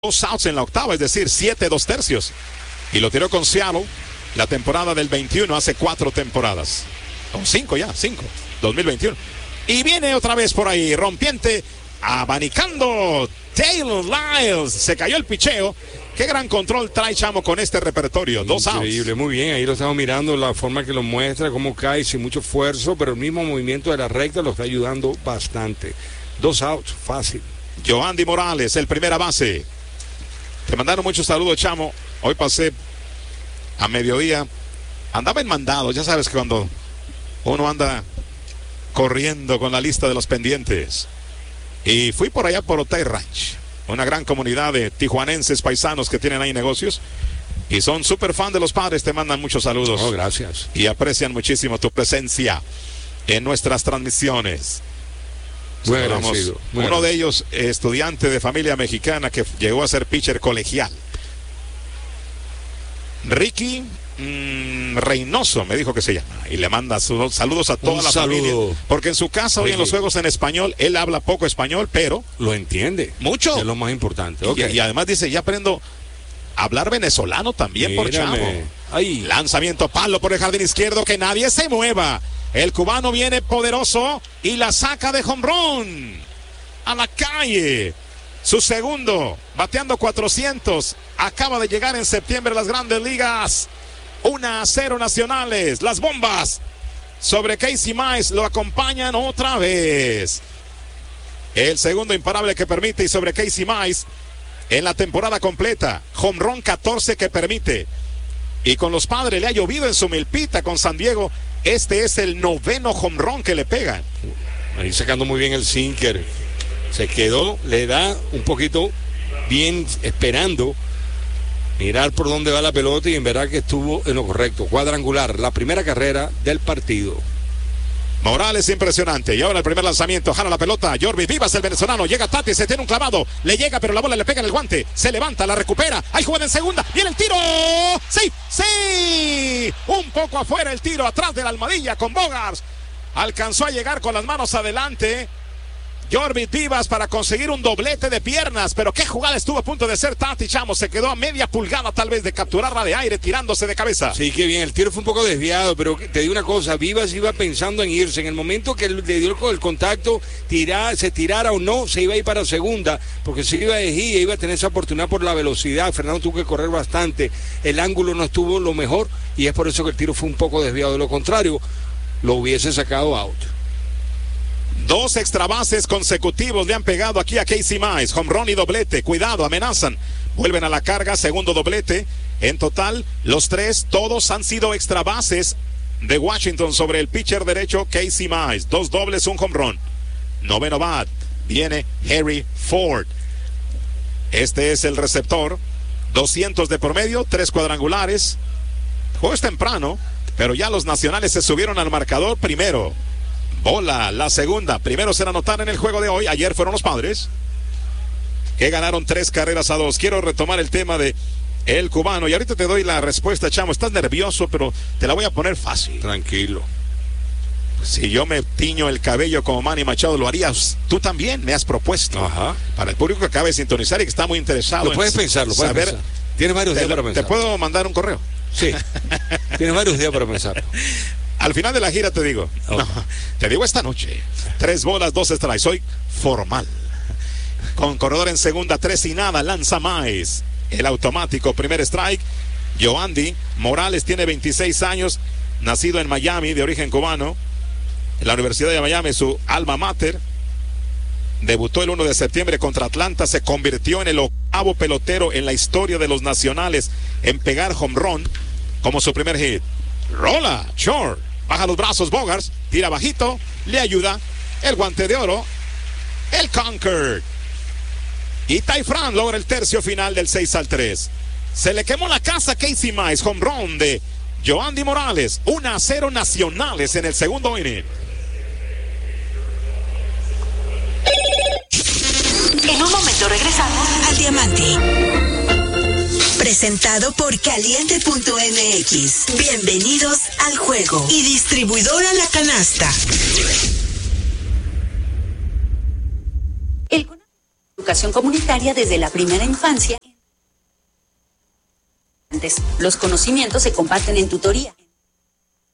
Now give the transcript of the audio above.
2 outs en la octava, es decir, 7 2/3. Y lo tiró con Seattle la temporada del 21, hace 4 temporadas. O 5 ya, 5, 2021. Y viene otra vez por ahí, rompiente, abanicando Taylor Lyles. Se cayó el picheo. Qué gran control trae Chamo con este repertorio. 2 outs. Increíble, muy bien. Ahí lo estamos mirando, la forma que lo muestra, cómo cae sin mucho esfuerzo, pero el mismo movimiento de la recta lo está ayudando bastante. 2 outs, fácil. Yoandy Morales, el primera base. Te mandaron muchos saludos, Chamo. Hoy pasé a mediodía. Andaba en mandado. Ya sabes que cuando uno anda corriendo con la lista de los pendientes. Y fui por allá por Hotel Ranch. Una gran comunidad de tijuanenses paisanos que tienen ahí negocios. Y son súper fan de los Padres. Te mandan muchos saludos. Oh, gracias. Y aprecian muchísimo tu presencia en nuestras transmisiones. Muy agradecido. Uno de ellos, estudiante de familia mexicana que llegó a ser pitcher colegial. Ricky Reynoso me dijo que se llama. Y le manda saludos a toda la familia. Porque en su casa, hoy en los juegos en español, él habla poco español, pero lo entiende. Mucho. Es lo más importante. Y además dice, ya aprendo a hablar venezolano también. Mírame. Por Chavo. Ay. Lanzamiento palo por el jardín izquierdo, que nadie se mueva. El cubano viene poderoso y la saca de home run a la calle. Su segundo, bateando 400. Acaba de llegar en septiembre a las Grandes Ligas. 1-0 Nacionales. Las bombas sobre Casey Mize lo acompañan otra vez. El segundo imparable que permite y sobre Casey Mize en la temporada completa. Home run 14 que permite. Y con los Padres le ha llovido en su milpita con San Diego. Este es el 9º home run que le pegan. Ahí sacando muy bien el sinker. Se quedó, le da un poquito bien esperando mirar por dónde va la pelota y en verdad que estuvo en lo correcto. Cuadrangular, la primera carrera del partido. Morales impresionante. Y ahora el primer lanzamiento. Jala la pelota. Jorvis Vivas, el venezolano. Llega Tati, se tiene un clavado. Le llega, pero la bola le pega en el guante. Se levanta, la recupera. Hay jugada en segunda. Viene el tiro. ¡Sí! ¡Sí! Un poco afuera el tiro. Atrás de la almohadilla con Bogaerts. Alcanzó a llegar con las manos adelante. Jorvis Vivas para conseguir un doblete de piernas, pero qué jugada estuvo a punto de ser Tati, Chamo. Se quedó a media pulgada tal vez de capturarla de aire, tirándose de cabeza. Sí, qué bien, el tiro fue un poco desviado, pero te digo una cosa, Vivas iba pensando en irse. En el momento que le dio el contacto, se tirara o no, se iba a ir para segunda, porque se iba a elegir, iba a tener esa oportunidad por la velocidad. Fernando tuvo que correr bastante, el ángulo no estuvo lo mejor, y es por eso que el tiro fue un poco desviado. De lo contrario, lo hubiese sacado out. 2 extra bases consecutivos le han pegado aquí a Casey Mize. Home run y doblete. Cuidado, amenazan. Vuelven a la carga, segundo doblete. En total, los 3, todos han sido extra bases de Washington sobre el pitcher derecho Casey Mize. 2 dobles, un home run. 9º bat. Viene Harry Ford. Este es el receptor. 200 de promedio, 3 cuadrangulares. Juego es temprano, pero ya los Nacionales se subieron al marcador primero. Bola, la segunda. Primero se anotaron en el juego de hoy. Ayer fueron los Padres que ganaron 3-2. Quiero retomar el tema de el cubano. Y ahorita te doy la respuesta, Chamo. Estás nervioso, pero te la voy a poner fácil. Tranquilo. Si yo me tiño el cabello como Manny Machado, lo harías. Tú también me has propuesto. Ajá. Para el público que acaba de sintonizar y que está muy interesado. Lo puedes pensar, lo puedes pensar. Tienes varios días para pensar. ¿Te puedo mandar un correo? Sí. Tienes varios días para pensar. Al final de la gira te digo. Okay. No, te digo esta noche. 3 bolas, 2 strikes. Soy formal. Con corredor en segunda, 3 y nada. Lanza Mize. El automático, primer strike. Yoandy Morales tiene 26 años. Nacido en Miami, de origen cubano. En la Universidad de Miami, su alma mater. Debutó el 1 de septiembre contra Atlanta. Se convirtió en el 8º pelotero en la historia de los Nacionales en pegar home run como su primer hit. Rola, short. Baja los brazos Bogaerts, tira bajito, le ayuda el guante de oro, el Concord. Y Ty France logra el tercio final del 6-3. Se le quemó la casa a Casey Mize, home run de Yoandy Morales. 1-0 Nacionales en el segundo inning. En un momento regresamos al Diamante. Presentado por Caliente.mx. Bienvenidos al juego. Y distribuidora La Canasta. El educación comunitaria desde la primera infancia. Los conocimientos se comparten en tutoría.